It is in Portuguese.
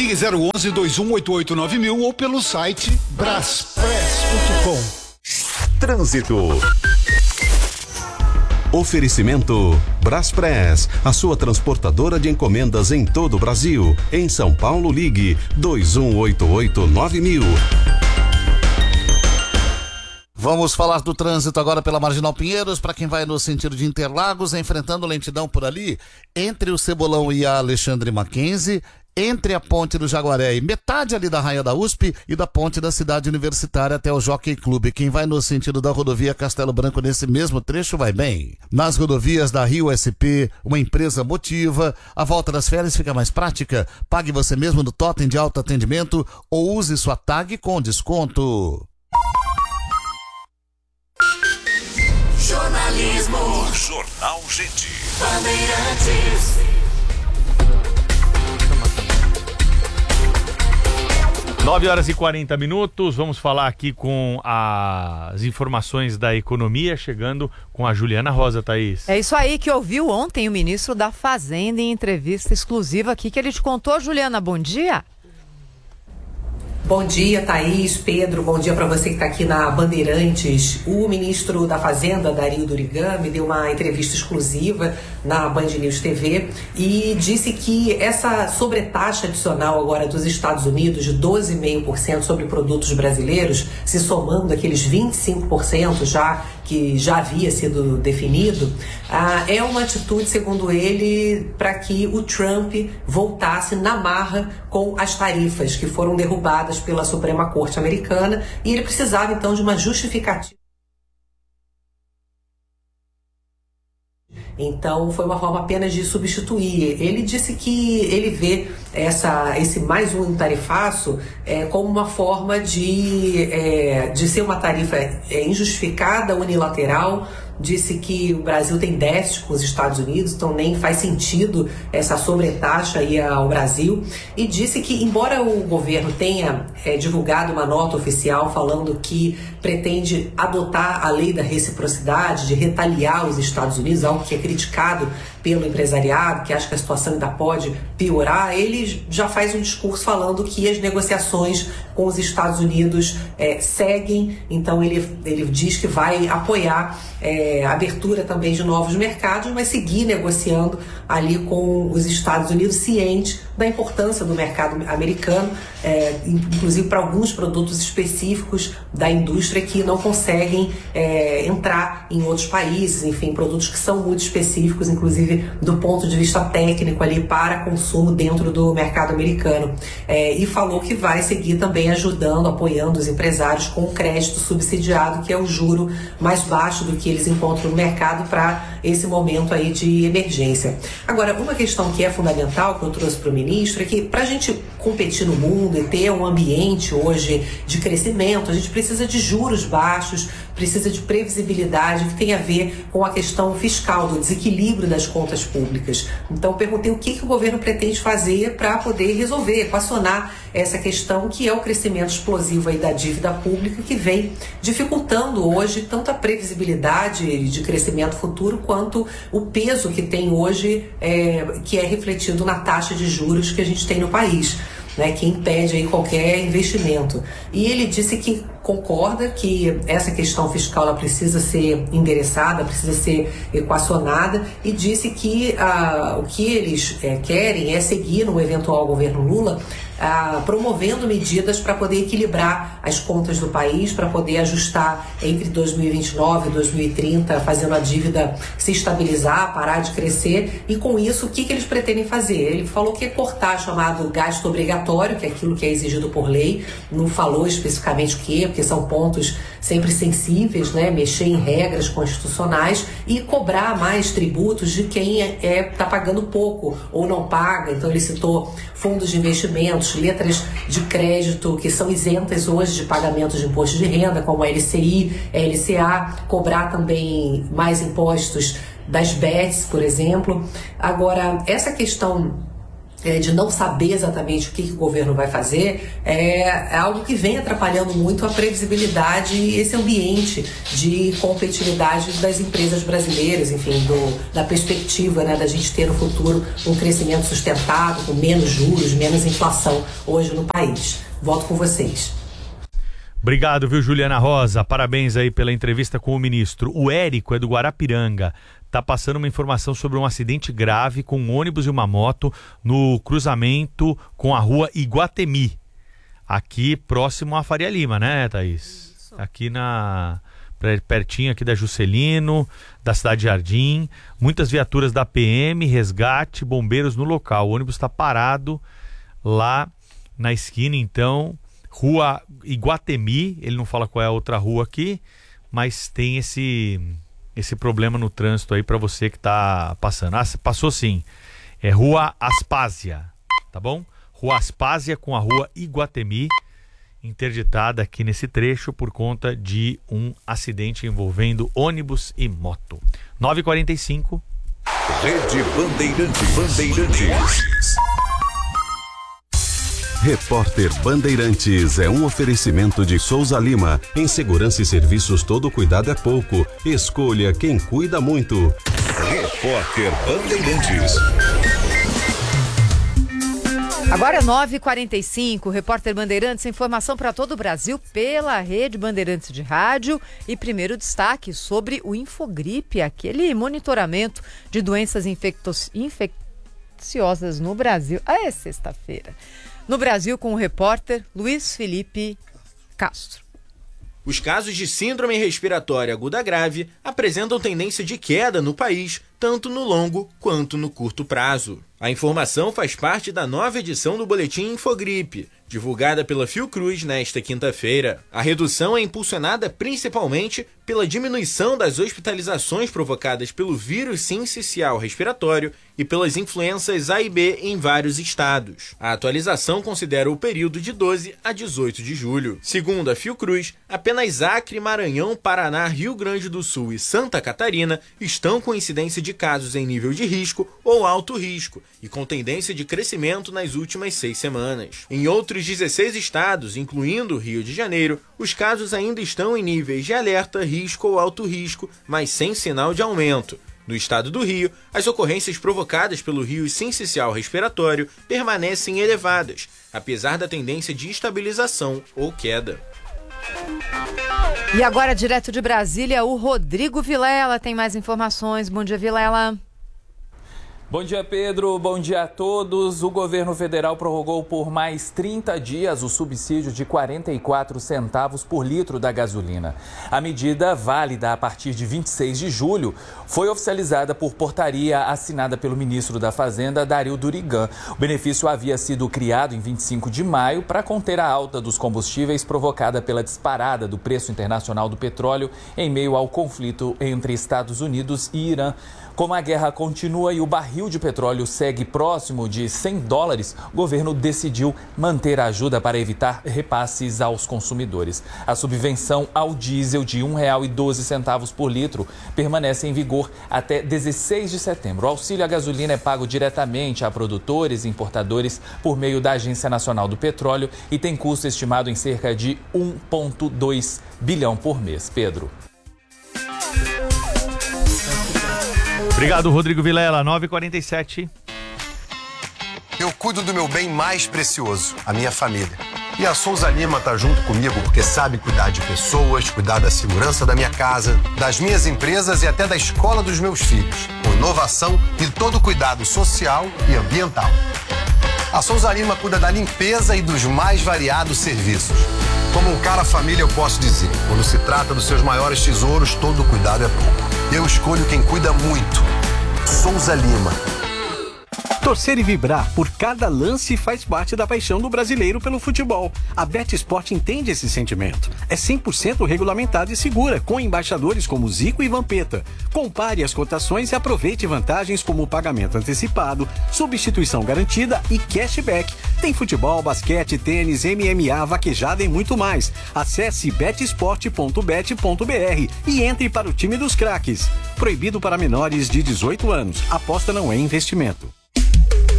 Ligue 011-2188-9000 ou pelo site braspress.com. Trânsito. Oferecimento Braspress, a sua transportadora de encomendas em todo o Brasil. Em São Paulo, ligue 2188-9000. Vamos falar do trânsito agora pela Marginal Pinheiros, para quem vai no sentido de Interlagos, enfrentando lentidão por ali, entre o Cebolão e a Alexandre Mackenzie, entre a Ponte do Jaguaré e metade ali da Raia da USP e da Ponte da Cidade Universitária até o Jockey Clube. Quem vai no sentido da rodovia Castelo Branco nesse mesmo trecho vai bem. Nas rodovias da Rio SP, uma empresa motiva, a volta das férias fica mais prática. Pague você mesmo no totem de alto atendimento ou use sua tag com desconto. Jornalismo. Jornal Gente. Bandeirantes. 9h40. Vamos falar aqui com as informações da economia, chegando com a Juliana Rosa, Thaís. É isso aí que ouviu ontem o ministro da Fazenda em entrevista exclusiva aqui que ele te contou. Juliana, bom dia. Bom dia, Thaís, Pedro, bom dia para você que está aqui na Bandeirantes. O ministro da Fazenda, Dario Durigami, deu uma entrevista exclusiva na Band News TV e disse que essa sobretaxa adicional agora dos Estados Unidos de 12,5% sobre produtos brasileiros, se somando aqueles 25% que já havia sido definido, é uma atitude, segundo ele, para que o Trump voltasse na marra com as tarifas que foram derrubadas pela Suprema Corte Americana, e ele precisava então de uma justificativa. Então foi uma forma apenas de substituir. Ele disse que ele vê esse mais um tarifaço como uma forma de ser uma tarifa injustificada, unilateral. Disse que o Brasil tem déficit com os Estados Unidos, então nem faz sentido essa sobretaxa aí ao Brasil. E disse que, embora o governo tenha divulgado uma nota oficial falando que pretende adotar a lei da reciprocidade, de retaliar os Estados Unidos, algo que é criticado pelo empresariado, que acha que a situação ainda pode piorar, ele já faz um discurso falando que as negociações com os Estados Unidos seguem. Então ele diz que vai apoiar a abertura também de novos mercados, mas seguir negociando ali com os Estados Unidos, ciente da importância do mercado americano, inclusive para alguns produtos específicos da indústria que não conseguem entrar em outros países, enfim, produtos que são muito específicos, inclusive do ponto de vista técnico ali para consumo dentro do mercado americano. E falou que vai seguir também ajudando, apoiando os empresários com o crédito subsidiado, que é o juro mais baixo do que eles encontram no mercado para esse momento aí de emergência. Agora, uma questão que é fundamental, que eu trouxe para o ministro, é que para a gente competir no mundo e ter um ambiente hoje de crescimento, a gente precisa de juros baixos, precisa de previsibilidade, que tem a ver com a questão fiscal, do desequilíbrio das contas públicas. Então, perguntei o que o governo pretende fazer para poder resolver, equacionar essa questão, que é o crescimento explosivo aí da dívida pública, que vem dificultando hoje tanto a previsibilidade de crescimento futuro, quanto o peso que tem hoje, que é refletido na taxa de juros que a gente tem no país, né, que impede aí qualquer investimento. E ele disse que concorda que essa questão fiscal ela precisa ser endereçada, precisa ser equacionada, e disse que o que eles querem é seguir no eventual governo Lula promovendo medidas para poder equilibrar as contas do país, para poder ajustar entre 2029 e 2030, fazendo a dívida se estabilizar, parar de crescer. E com isso, o que eles pretendem fazer? Ele falou que é cortar o chamado gasto obrigatório, que é aquilo que é exigido por lei, não falou especificamente o que, porque são pontos sempre sensíveis, né? Mexer em regras constitucionais e cobrar mais tributos de quem está pagando pouco ou não paga. Então ele citou fundos de investimentos, letras de crédito que são isentas hoje de pagamento de imposto de renda, como a LCI, a LCA, cobrar também mais impostos das bets, por exemplo. Agora, essa questão de não saber exatamente o que o governo vai fazer, é algo que vem atrapalhando muito a previsibilidade e esse ambiente de competitividade das empresas brasileiras, enfim, da perspectiva, né, da gente ter no futuro um crescimento sustentável, com menos juros, menos inflação hoje no país. Volto com vocês. Obrigado, viu, Juliana Rosa? Parabéns aí pela entrevista com o ministro. O Érico é do Guarapiranga. Tá passando uma informação sobre um acidente grave com um ônibus e uma moto no cruzamento com a rua Iguatemi. Aqui próximo à Faria Lima, né, Thaís? Isso. Aqui pertinho aqui da Juscelino, da Cidade Jardim. Muitas viaturas da PM, resgate, bombeiros no local. O ônibus está parado lá na esquina, então... Rua Iguatemi, ele não fala qual é a outra rua aqui, mas tem esse problema no trânsito aí para você que tá passando. Passou sim. É Rua Aspásia, tá bom? Rua Aspásia com a Rua Iguatemi, interditada aqui nesse trecho por conta de um acidente envolvendo ônibus e moto. 9h45. Rede Bandeirantes. Repórter Bandeirantes é um oferecimento de Souza Lima. Em segurança e serviços, todo cuidado é pouco. Escolha quem cuida muito. Repórter Bandeirantes. Agora 9h45, Repórter Bandeirantes, informação para todo o Brasil pela Rede Bandeirantes de Rádio. E primeiro destaque sobre o Infogripe, aquele monitoramento de doenças infecciosas no Brasil. É sexta-feira. No Brasil, com o repórter Luiz Felipe Castro. Os casos de síndrome respiratória aguda grave apresentam tendência de queda no país, tanto no longo quanto no curto prazo. A informação faz parte da nova edição do Boletim Infogripe, divulgada pela Fiocruz nesta quinta-feira. A redução é impulsionada principalmente pela diminuição das hospitalizações provocadas pelo vírus sincicial respiratório e pelas influenças A e B em vários estados. A atualização considera o período de 12 a 18 de julho. Segundo a Fiocruz, apenas Acre, Maranhão, Paraná, Rio Grande do Sul e Santa Catarina estão com incidência de casos em nível de risco ou alto risco e com tendência de crescimento nas últimas 6 semanas. Em outros 16 estados, incluindo o Rio de Janeiro, os casos ainda estão em níveis de alerta, risco ou alto risco, mas sem sinal de aumento. No estado do Rio, as ocorrências provocadas pelo vírus sincicial respiratório permanecem elevadas, apesar da tendência de estabilização ou queda. E agora, direto de Brasília, o Rodrigo Vilela tem mais informações. Bom dia, Vilela. Bom dia, Pedro. Bom dia a todos. O governo federal prorrogou por mais 30 dias o subsídio de 44 centavos por litro da gasolina. A medida, válida a partir de 26 de julho, foi oficializada por portaria assinada pelo ministro da Fazenda, Dario Durigan. O benefício havia sido criado em 25 de maio para conter a alta dos combustíveis provocada pela disparada do preço internacional do petróleo em meio ao conflito entre Estados Unidos e Irã. Como a guerra continua e o barril de petróleo segue próximo de $100, o governo decidiu manter a ajuda para evitar repasses aos consumidores. A subvenção ao diesel de R$ 1,12 por litro permanece em vigor até 16 de setembro. O auxílio à gasolina é pago diretamente a produtores e importadores por meio da Agência Nacional do Petróleo e tem custo estimado em cerca de 1,2 bilhão por mês. Pedro. Obrigado, Rodrigo Vilela. 9h47. Eu cuido do meu bem mais precioso, a minha família. E a Souza Lima tá junto comigo porque sabe cuidar de pessoas, cuidar da segurança da minha casa, das minhas empresas e até da escola dos meus filhos. Com inovação e todo cuidado social e ambiental. A Souza Lima cuida da limpeza e dos mais variados serviços. Como um cara família, eu posso dizer, quando se trata dos seus maiores tesouros, todo cuidado é pouco. Eu escolho quem cuida muito. Souza Lima. Torcer e vibrar por cada lance faz parte da paixão do brasileiro pelo futebol. A BetSport entende esse sentimento. É 100% regulamentada e segura, com embaixadores como Zico e Vampeta. Compare as cotações e aproveite vantagens como pagamento antecipado, substituição garantida e cashback. Tem futebol, basquete, tênis, MMA, vaquejada e muito mais. Acesse betsport.bet.br e entre para o time dos craques. Proibido para menores de 18 anos. Aposta não é investimento.